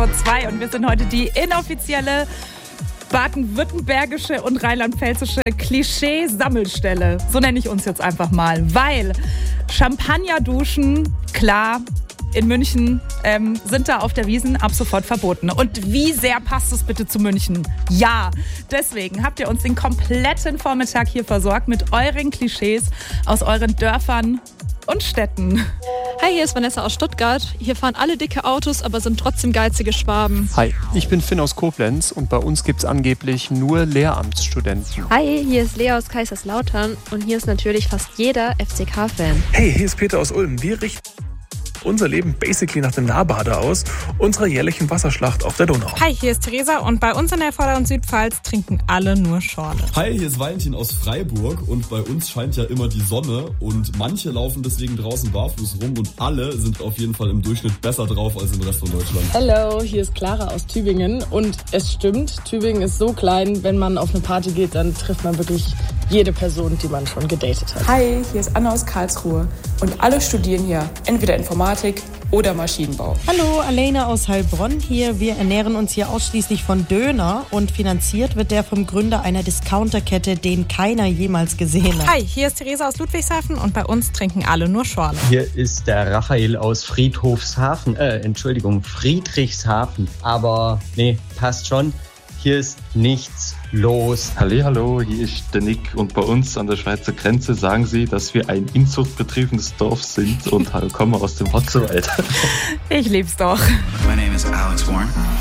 SWR2 und wir sind heute die inoffizielle baden-württembergische und rheinland-pfälzische Klischee-Sammelstelle. So nenne ich uns jetzt einfach mal, weil Champagner-Duschen, klar, in München sind da auf der Wiesn ab sofort verboten. Und wie sehr passt es bitte zu München? Ja, deswegen habt ihr uns den kompletten Vormittag hier versorgt mit euren Klischees aus euren Dörfern und Städten. Hi, hier ist Vanessa aus Stuttgart. Hier fahren alle dicke Autos, aber sind trotzdem geizige Schwaben. Hi, ich bin Finn aus Koblenz und bei uns gibt's angeblich nur Lehramtsstudenten. Hi, hier ist Lea aus Kaiserslautern und hier ist natürlich fast jeder FCK-Fan. Hey, hier ist Peter aus Ulm. Wir richten unser Leben basically nach dem Nahbade aus, unserer jährlichen Wasserschlacht auf der Donau. Hi, hier ist Theresa und bei uns in der Vorder- und Südpfalz trinken alle nur Schorle. Hi, hier ist Valentin aus Freiburg und bei uns scheint ja immer die Sonne und manche laufen deswegen draußen barfuß rum und alle sind auf jeden Fall im Durchschnitt besser drauf als im Rest von Deutschland. Hallo, hier ist Clara aus Tübingen und es stimmt, Tübingen ist so klein, wenn man auf eine Party geht, dann trifft man wirklich jede Person, die man schon gedatet hat. Hi, hier ist Anna aus Karlsruhe und alle studieren hier entweder Informatik oder Maschinenbau. Hallo, Alena aus Heilbronn hier. Wir ernähren uns hier ausschließlich von Döner und finanziert wird der vom Gründer einer Discounterkette, den keiner jemals gesehen hat. Hi, hier ist Theresa aus Ludwigshafen und bei uns trinken alle nur Schorle. Hier ist der Raphael aus Friedrichshafen. Aber nee, passt schon. Hier ist nichts los. Hallo, hier ist der Nick und bei uns an der Schweizer Grenze sagen sie, dass wir ein inzuchtbetriebenes Dorf sind und kommen aus dem Hotzewald. Ich lieb's doch. My name is Alex Warren.